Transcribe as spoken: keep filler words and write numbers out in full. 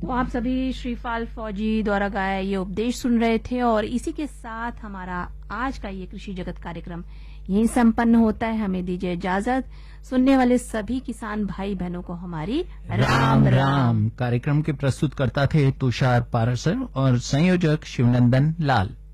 तो आप सभी श्रीपाल फौजी द्वारा गाया ये उपदेश सुन रहे थे और इसी के साथ हमारा आज का ये कृषि जगत कार्यक्रम यहीं संपन्न होता है। हमें दीजिए इजाजत। सुनने वाले सभी किसान भाई बहनों को हमारी राम राम, राम। कार्यक्रम के प्रस्तुतकर्ता थे तुषार पारसर और संयोजक शिवनंदन लाल।